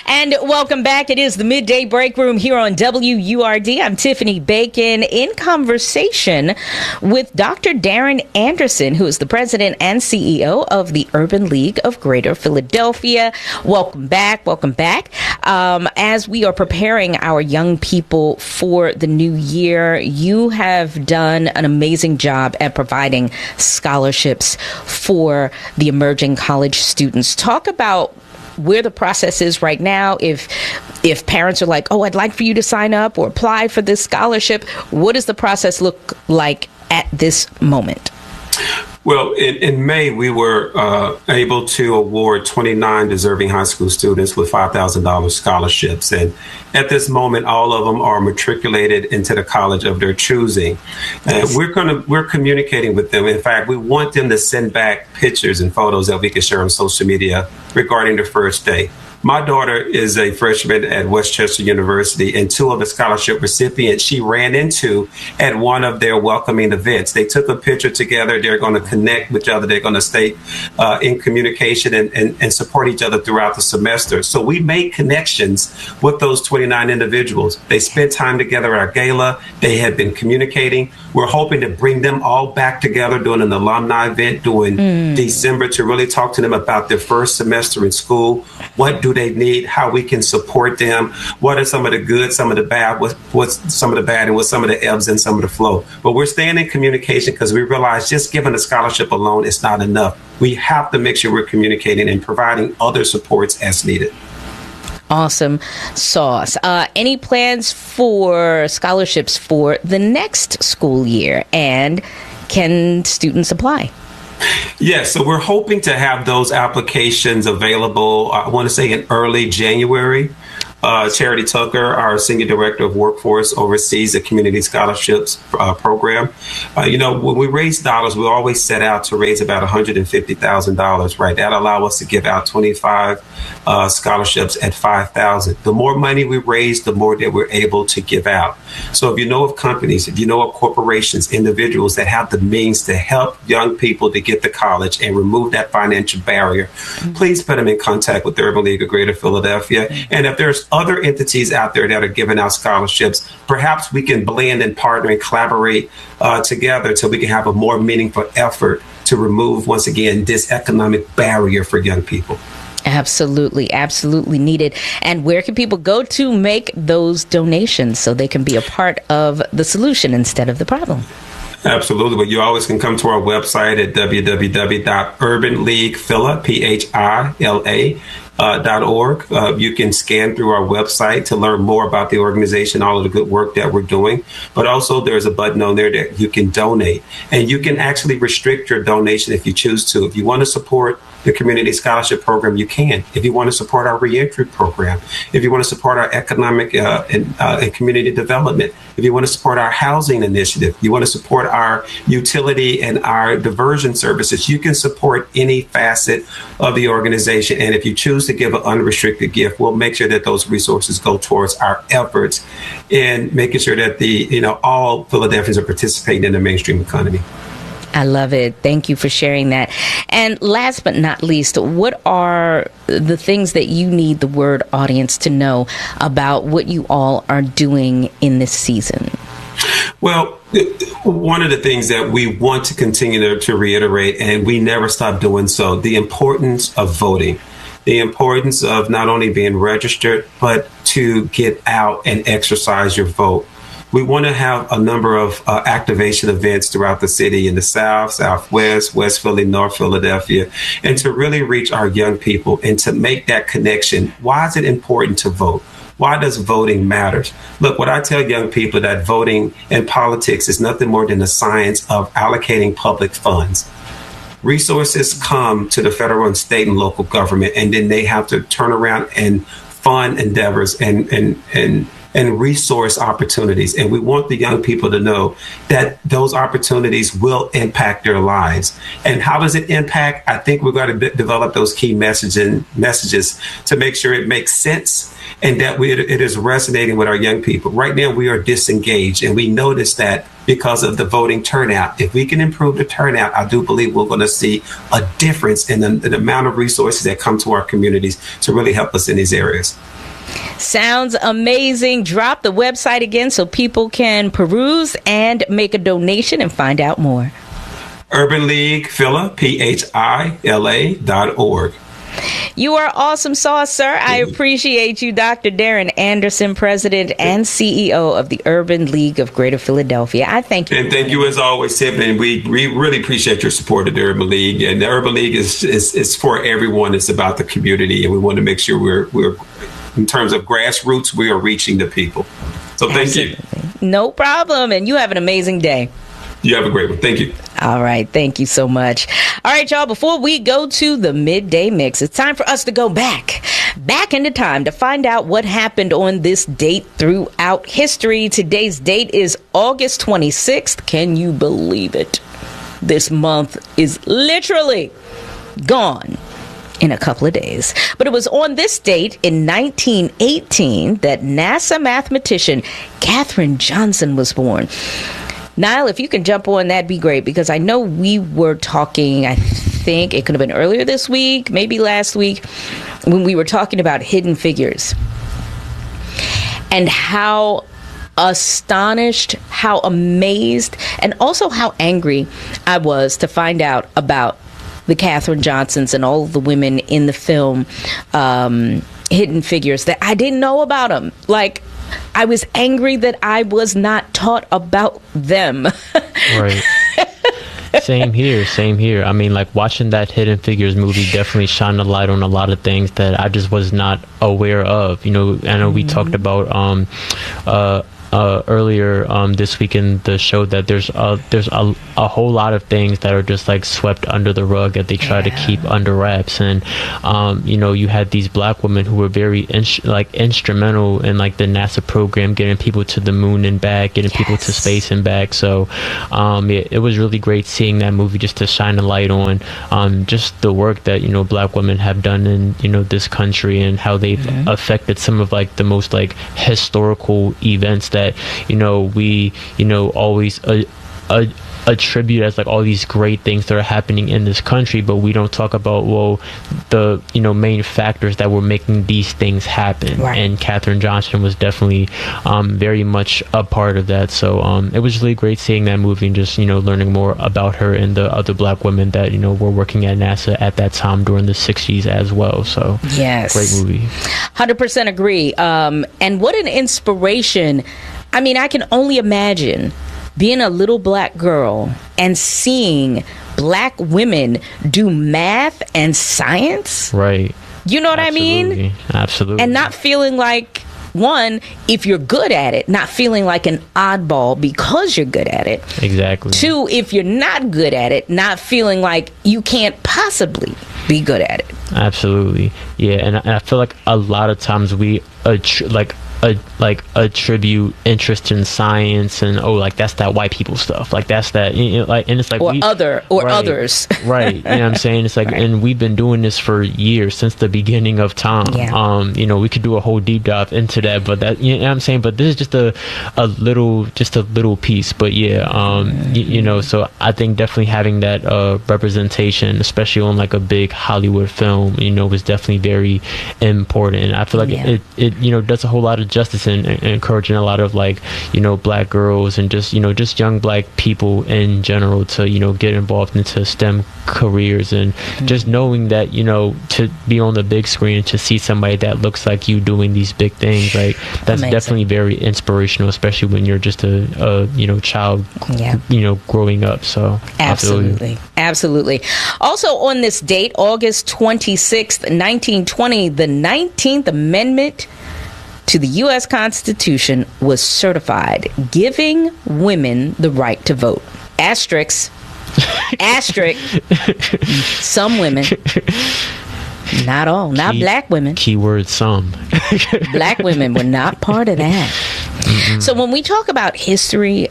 And welcome back. It is the Midday Break Room here on WURD. I'm Tiffany Bacon in conversation with Dr. Darren Anderson, who is the president and CEO of the Urban League of Greater Philadelphia. Welcome back. Welcome back. As we are preparing our young people for the new year, you have done an amazing job at providing scholarships for the emerging college students. Talk about where the process is right now. If parents are like, oh, I'd like for you to sign up or apply for this scholarship, what does the process look like at this moment? Well, in May, we were able to award 29 deserving high school students with $5,000 scholarships. And at this moment, all of them are matriculated into the college of their choosing. And we're communicating with them. In fact, we want them to send back pictures and photos that we can share on social media regarding the first day. My daughter is a freshman at Westchester University, and two of the scholarship recipients she ran into at one of their welcoming events. They took a picture together. They're going to connect with each other. They're going to stay in communication and support each other throughout the semester. So we made connections with those 29 individuals. They spent time together at our gala. They had been communicating. We're hoping to bring them all back together during an alumni event during December to really talk to them about their first semester in school. What do they need, how we can support them, what are some of the good, some of the bad, what's some of the bad, and what's some of the ebbs and some of the flow. But we're staying in communication because we realize just giving a scholarship alone is not enough. We have to make sure we're communicating and providing other supports as needed. Awesome sauce. Any plans for scholarships for the next school year, and can students apply? Yes, so we're hoping to have those applications available, I want to say in early January. Charity Tucker, our Senior Director of Workforce, oversees the Community Scholarships program. When we raise dollars, we always set out to raise about $150,000, right? That allows us to give out 25 scholarships at $5,000. The more money we raise, the more that we're able to give out. So if you know of companies, if you know of corporations, individuals that have the means to help young people to get to college and remove that financial barrier, please put them in contact with the Urban League of Greater Philadelphia. And if there's other entities out there that are giving out scholarships, perhaps we can blend and partner and collaborate together so we can have a more meaningful effort to remove, once again, this economic barrier for young people. Absolutely, absolutely needed. And where can people go to make those donations so they can be a part of the solution instead of the problem? Absolutely. But you always can come to our website at www.urbanleaguephila.org. You can scan through our website to learn more about the organization, all of the good work that we're doing. But also there's a button on there that you can donate. And you can actually restrict your donation if you choose to. If you want to support the Community Scholarship Program, you can. If you want to support our reentry program, if you want to support our economic and community development, if you want to support our housing initiative, you want to support our utility and our diversion services, you can support any facet of the organization. And if you choose to give an unrestricted gift, we'll make sure that those resources go towards our efforts in making sure that all Philadelphians are participating in the mainstream economy. I love it. Thank you for sharing that. And last but not least, what are the things that you need the Word audience to know about what you all are doing in this season? Well, one of the things that we want to continue to reiterate, and we never stop doing so, the importance of voting. The importance of not only being registered, but to get out and exercise your vote. We want to have a number of activation events throughout the city in the South, Southwest, West Philly, North Philadelphia, and to really reach our young people and to make that connection. Why is it important to vote? Why does voting matter? Look, what I tell young people that voting in politics is nothing more than the science of allocating public funds. Resources come to the federal and state and local government, and then they have to turn around and fund endeavors and resource opportunities. And we want the young people to know that those opportunities will impact their lives. And how does it impact? I think we're going to develop those key messages to make sure it makes sense and that it is resonating with our young people. Right now, we are disengaged, and we notice that because of the voting turnout. If we can improve the turnout, I do believe we're going to see a difference in the amount of resources that come to our communities to really help us in these areas. Sounds amazing. Drop the website again so people can peruse and make a donation and find out more. Urban League Phila, PHILA.org. You are awesome sauce, sir. I appreciate you, Dr. Darren Anderson, President and CEO of the Urban League of Greater Philadelphia. I thank you. And thank you as always, Tiffany. We really appreciate your support of the Urban League. And the Urban League is for everyone. It's about the community. And we want to make sure we're in terms of grassroots, we are reaching the people. So thank you. No problem. And you have an amazing day. You have a great one. Thank you. All right. Thank you so much. All right, y'all. Before we go to the midday mix, it's time for us to go back into time to find out what happened on this date throughout history. Today's date is August 26th. Can you believe it? This month is literally gone in a couple of days. But it was on this date in 1918 that NASA mathematician Katherine Johnson was born. Niall, if you can jump on, that'd be great, because I know we were talking, I think it could have been earlier this week, maybe last week, when we were talking about Hidden Figures and how astonished, how amazed, and also how angry I was to find out about the Katherine Johnsons and all of the women in the film Hidden Figures that I didn't know about them. Like, I was angry that I was not taught about them. Right. Same here. I mean, like, watching that Hidden Figures movie definitely shined a light on a lot of things that I just was not aware of. You know, I know we talked about earlier this week in the show that there's a whole lot of things that are just like swept under the rug that they try to keep under wraps. And you know, you had these black women who were very instrumental in like the NASA program, getting people to the moon and back, getting people to space and back. So it was really great seeing that movie, just to shine a light on just the work that, you know, black women have done in, you know, this country, and how they've affected some of like the most like historical events that, you know, we, you know, always attribute as like all these great things that are happening in this country, but we don't talk about, well, the, you know, main factors that were making these things happen. Right. And Katherine Johnson was definitely very much a part of that. So it was really great seeing that movie and just, you know, learning more about her and the other black women that, you know, were working at NASA at that time during the 60s as well. So yes, great movie. 100% agree. And what an inspiration. I mean, I can only imagine being a little black girl and seeing black women do math and science. Right. You know what I mean? Absolutely. And not feeling like, one, if you're good at it, not feeling like an oddball because you're good at it. Exactly. Two, if you're not good at it, not feeling like you can't possibly be good at it. Absolutely. Yeah. And I feel like a lot of times we attribute interest in science and like that's that white people stuff, like that's that, you know, like, and it's like others right, you know what I'm saying? It's like, right. And we've been doing this for years, since the beginning of time. You know, we could do a whole deep dive into that, but that, you know what I'm saying, but this is just a little piece. But yeah, you know, so I think definitely having that representation, especially on like a big Hollywood film, you know, was definitely very important. And I feel like it you know, does a whole lot of justice and encouraging a lot of, like, you know, black girls and just, you know, just young black people in general to, you know, get involved into STEM careers, and just knowing that, you know, to be on the big screen, to see somebody that looks like you doing these big things, like, that's amazing. Definitely very inspirational, especially when you're just a you know, child, you know, growing up. So absolutely. Also on this date, August 26th, 1920, the 19th Amendment to the U.S. Constitution was certified, giving women the right to vote. Asterisk. Some women. Not all. Not black women. Keyword some. Black women were not part of that. Mm-hmm. So when we talk about history,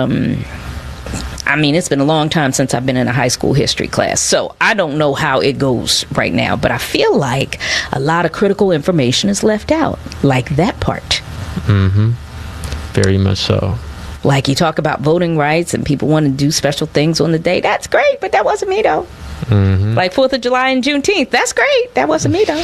I mean, it's been a long time since I've been in a high school history class, so I don't know how it goes right now, but I feel like a lot of critical information is left out, like that part. Mm-hmm. Very much so. Like, you talk about voting rights and people want to do special things on the day. That's great, but that wasn't me, though. Like 4th of July and Juneteenth. That's great. That wasn't me, though.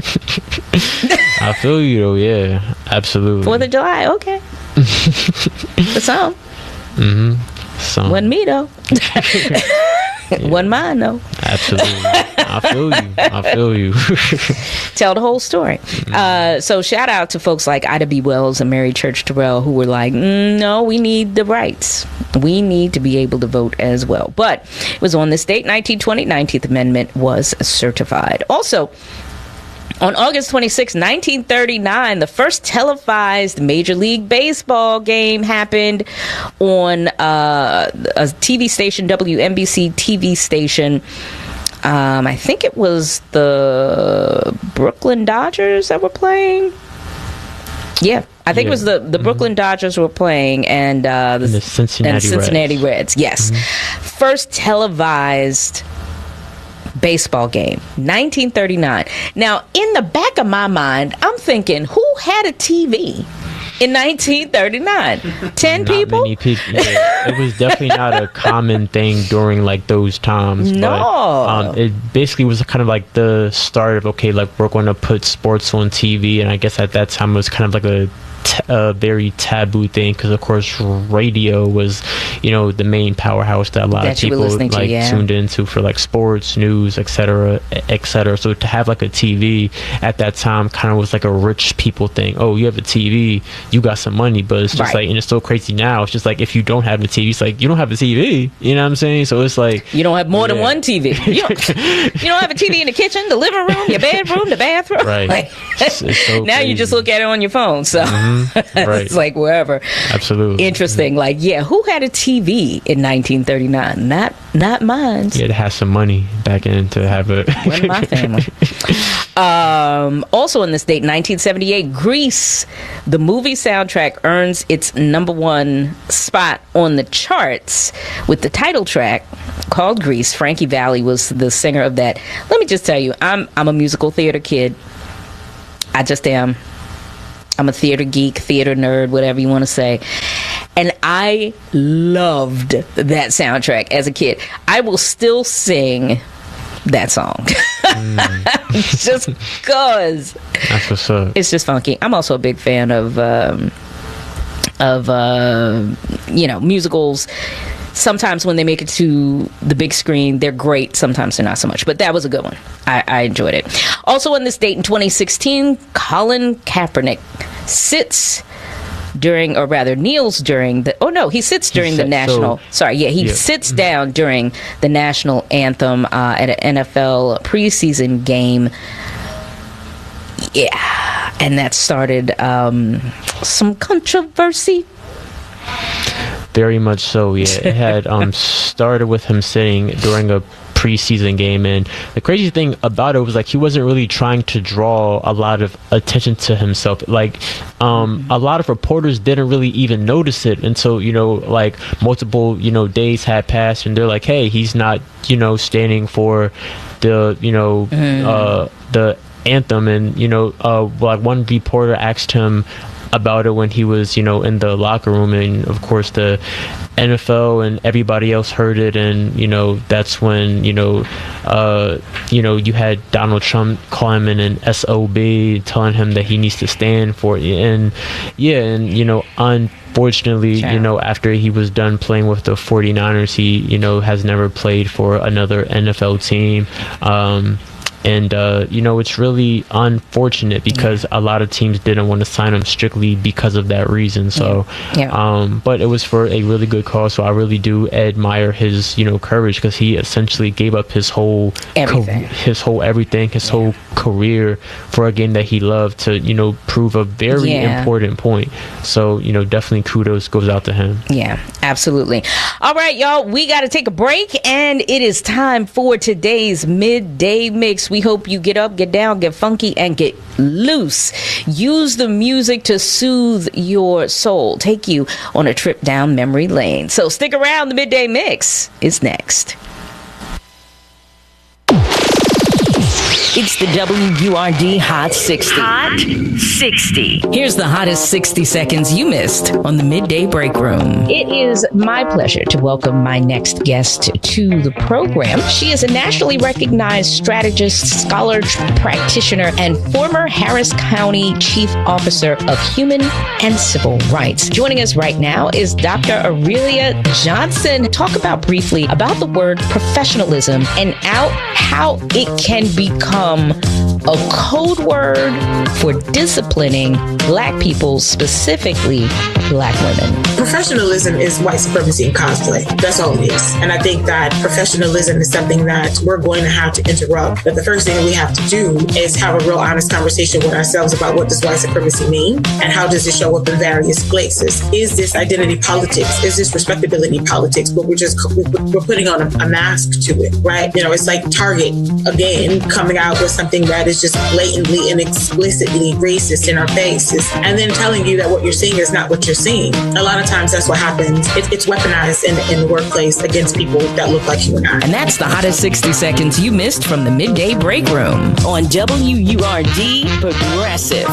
I feel you, though. Yeah, absolutely. 4th of July, okay. For some. Wasn't me, though. Wasn't mine, though. Absolutely. I feel you. Tell the whole story. So shout out to folks like Ida B. Wells and Mary Church Terrell, who were like, no, we need the rights. We need to be able to vote as well. But it was on this date, 1920, 19th Amendment was certified. Also, on August 26, 1939, the first televised Major League Baseball game happened on a TV station, WNBC TV station. I think it was the Brooklyn Dodgers that were playing. Yeah, I think it was the Brooklyn Dodgers were playing, and the Cincinnati Reds. Yes. First televised baseball game, 1939. Now, in the back of my mind, I'm thinking, who had a TV in 1939? 10 people? Many people. Yeah, it was definitely not a common thing during like those times. No. But, it basically was kind of like the start of, okay, like we're going to put sports on TV, and I guess at that time it was kind of like a very taboo thing, because of course radio was, you know, the main powerhouse that a lot of people like tuned into for like sports, news, etc. So to have like a TV at that time kind of was like a rich people thing. Oh, you have a TV, you got some money. But it's just like, and it's so crazy now, it's just like, if you don't have a TV, it's like you don't have a TV, you know what I'm saying? So it's like you don't have more than one TV. You don't have a TV in the kitchen, the living room, your bedroom, the bathroom, right? Like, it's so now crazy. You just look at it on your phone. So right. It's like wherever. Absolutely. Interesting. Like, yeah, who had a TV in 1939? Not mine. You had to have some money back in to have it. Wasn't my family. Also on this date, 1978, Grease, the movie soundtrack, earns its #1 spot on the charts with the title track called Grease. Frankie Valli was the singer of that. Let me just tell you, I'm a musical theater kid. I just am. I'm a theater geek, theater nerd, whatever you want to say. And I loved that soundtrack as a kid. I will still sing that song. Just because. That's what's up. It's just funky. I'm also a big fan of musicals. Sometimes when they make it to the big screen, they're great. Sometimes they're not so much. But that was a good one. I enjoyed it. Also on this date in 2016, Colin Kaepernick sits during, or rather kneels during the, he sits during the national, sits down during the national anthem at an NFL preseason game. Yeah. And that started some controversy. Very much so, yeah. It had started with him sitting during a preseason game, and the crazy thing about it was like he wasn't really trying to draw a lot of attention to himself. Like a lot of reporters didn't really even notice it until, like multiple, days had passed, and they're like, hey, he's not, standing for the, the anthem. And, like one reporter asked him about it when he was, in the locker room, and of course the NFL and everybody else heard it, and that's when you had Donald Trump calling him an SOB, telling him that he needs to stand for it. And unfortunately, after he was done playing with the 49ers, he has never played for another NFL team. And, it's really unfortunate because a lot of teams didn't want to sign him strictly because of that reason. So, but it was for a really good cause. So I really do admire his, courage, because he essentially gave up his whole everything, his whole career for a game that he loved to, prove a very important point. So, definitely kudos goes out to him. Yeah, absolutely. All right, y'all, we got to take a break, and it is time for today's Midday Mix. We hope you get up, get down, get funky, and get loose. Use the music to soothe your soul. Take you on a trip down memory lane. So stick around. The Midday Mix is next. It's the WURD Hot 60. Hot 60. Here's the hottest 60 seconds you missed on the Midday Break Room. It is my pleasure to welcome my next guest to the program. She is a nationally recognized strategist, scholar, practitioner, and former Harris County Chief Officer of Human and Civil Rights. Joining us right now is Dr. Aurelia Johnson. Talk briefly about the word professionalism and how it can become a code word for disciplining Black people, specifically Black women. Professionalism is white supremacy in cosplay. That's all it is. And I think that professionalism is something that we're going to have to interrupt. But the first thing we have to do is have a real honest conversation with ourselves about what does white supremacy mean and how does it show up in various places. Is this identity politics? Is this respectability politics? But we're putting on a mask to it, right? You know, it's like Target, again, coming out with something that is just blatantly and explicitly racist in our faces, and then telling you that what you're seeing is not what you're seeing. A lot of times that's what happens. It's weaponized in the workplace against people that look like you and I. And that's the hottest 60 seconds you missed from the Midday Break Room on WURD Progressive.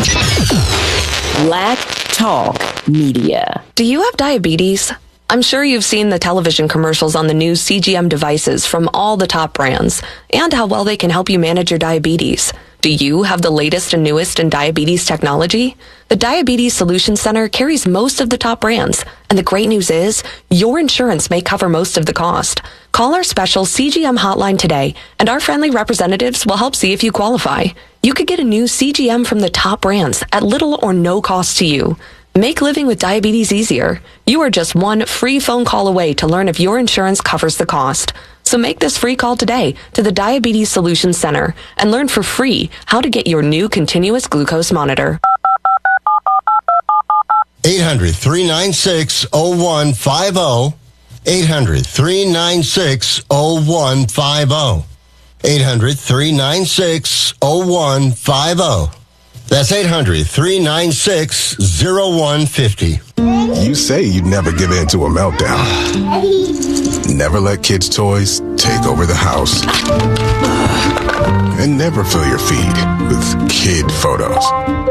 Black Talk Media. Do you have diabetes? I'm sure you've seen the television commercials on the new CGM devices from all the top brands and how well they can help you manage your diabetes. Do you have the latest and newest in diabetes technology? The Diabetes Solutions Center carries most of the top brands, and the great news is your insurance may cover most of the cost. Call our special CGM hotline today, and our friendly representatives will help see if you qualify. You could get a new CGM from the top brands at little or no cost to you. Make living with diabetes easier. You are just one free phone call away to learn if your insurance covers the cost. So make this free call today to the Diabetes Solutions Center and learn for free how to get your new continuous glucose monitor. 800-396-0150. 800-396-0150. 800-396-0150. That's 800-396-0150. You say you'd never give in to a meltdown. Never let kids' toys take over the house. And never fill your feed with kid photos.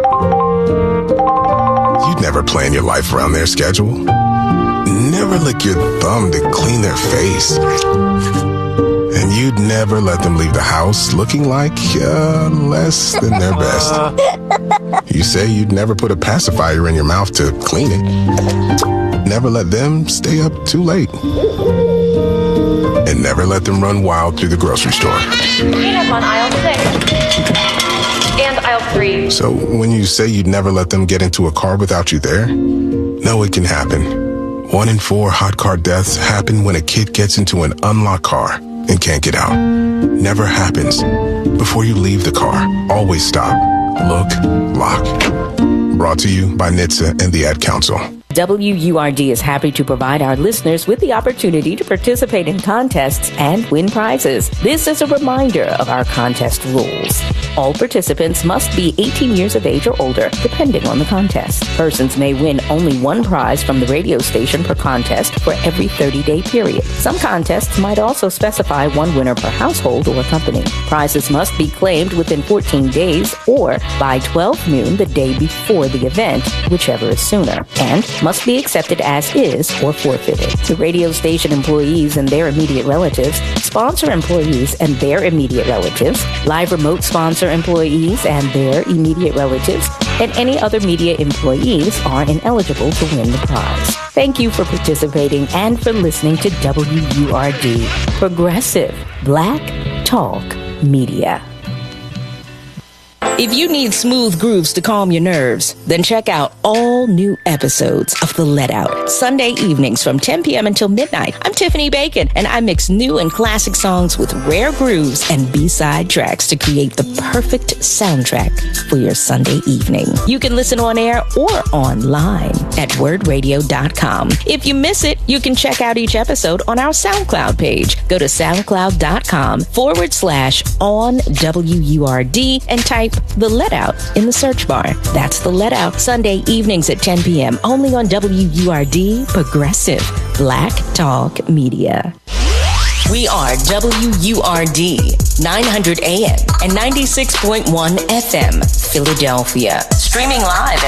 You'd never plan your life around their schedule. Never lick your thumb to clean their face. And you'd never let them leave the house looking like less than their best. You say you'd never put a pacifier in your mouth to clean it. Never let them stay up too late. And never let them run wild through the grocery store. Cleanup on aisle 6 and aisle 3. So when you say you'd never let them get into a car without you there, no, it can happen. 1 in 4 hot car deaths happen when a kid gets into an unlocked car and can't get out. Never happens. Before you leave the car, always stop, look, lock. Brought to you by NHTSA and the Ad Council. WURD is happy to provide our listeners with the opportunity to participate in contests and win prizes. This is a reminder of our contest rules. All participants must be 18 years of age or older, depending on the contest. Persons may win only one prize from the radio station per contest for every 30-day period. Some contests might also specify one winner per household or company. Prizes must be claimed within 14 days or by 12 noon the day before the event, whichever is sooner, and must be accepted as is or forfeited. The radio station employees and their immediate relatives, sponsor employees and their immediate relatives, live remote sponsor employees and their immediate relatives, and any other media employees are ineligible to win the prize. Thank you for participating and for listening to WURD, Progressive Black Talk Media. If you need smooth grooves to calm your nerves, then check out all new episodes of The Let Out, Sunday evenings from 10 p.m. until midnight. I'm Tiffany Bacon, and I mix new and classic songs with rare grooves and B-side tracks to create the perfect soundtrack for your Sunday evening. You can listen on air or online at wordradio.com. If you miss it, you can check out each episode on our SoundCloud page. Go to soundcloud.com/onwurd and type The Let Out in the search bar. That's The Let Out, Sunday evenings at 10 p.m. only on WURD, Progressive Black Talk Media. We are WURD 900 AM and 96.1 FM, Philadelphia. Streaming live at